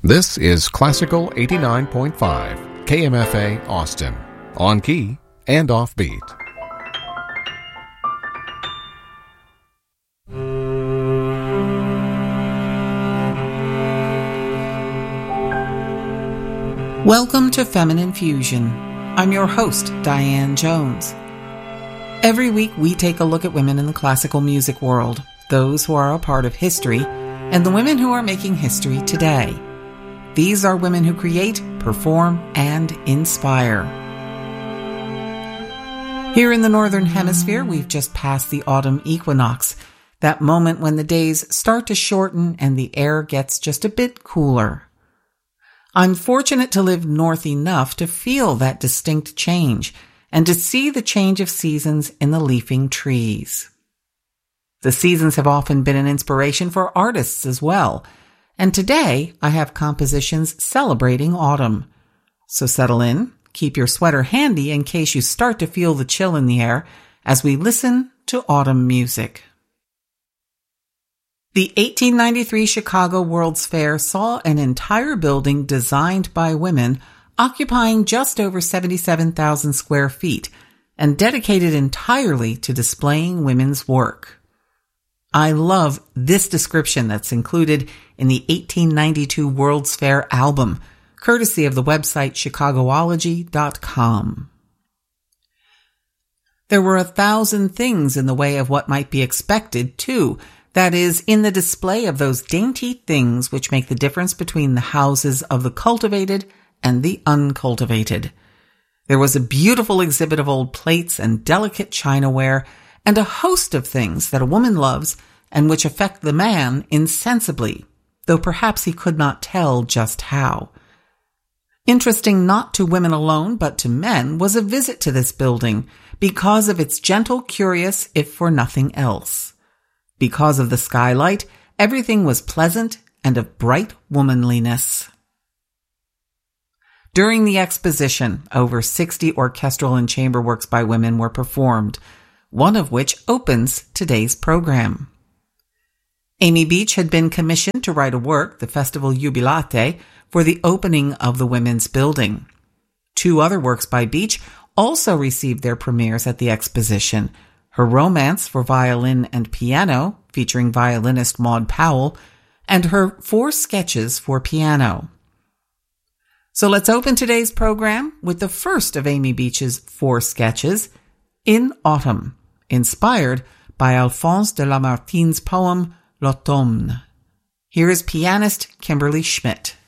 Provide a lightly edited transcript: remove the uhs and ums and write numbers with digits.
This is Classical 89.5, KMFA Austin, on key and offbeat. Welcome to Feminine Fusion. I'm your host, Diane Jones. Every week we take a look at women in the classical music world, those who are a part of history, and the women who are making history today. These are women who create, perform, and inspire. Here in the Northern Hemisphere, we've just passed the autumn equinox, that moment when the days start to shorten and the air gets just a bit cooler. I'm fortunate to live north enough to feel that distinct change and to see the change of seasons in the leafing trees. The seasons have often been an inspiration for artists as well, and today I have compositions celebrating autumn. So settle in, keep your sweater handy in case you start to feel the chill in the air as we listen to autumn music. The 1893 Chicago World's Fair saw an entire building designed by women occupying just over 77,000 square feet and dedicated entirely to displaying women's work. I love this description that's included in the 1892 World's Fair album, courtesy of the website chicagoology.com. There were 1,000 things in the way of what might be expected, too. That is, in the display of those dainty things which make the difference between the houses of the cultivated and the uncultivated. There was a beautiful exhibit of old plates and delicate chinaware, and a host of things that a woman loves and which affect the man insensibly, though perhaps he could not tell just how. Interesting not to women alone, but to men, was a visit to this building because of its gentle, curious, if for nothing else. Because of the skylight, everything was pleasant and of bright womanliness. During the exposition, over 60 orchestral and chamber works by women were performed, one of which opens today's program. Amy Beach had been commissioned to write a work, the Festival Jubilate, for the opening of the Women's Building. 2 other works by Beach also received their premieres at the exposition: her Romance for Violin and Piano, featuring violinist Maud Powell, and her 4 Sketches for Piano. So let's open today's program with the first of Amy Beach's 4 sketches, In Autumn, inspired by Alphonse de Lamartine's poem L'Automne. Here is pianist Kimberly Schmidt.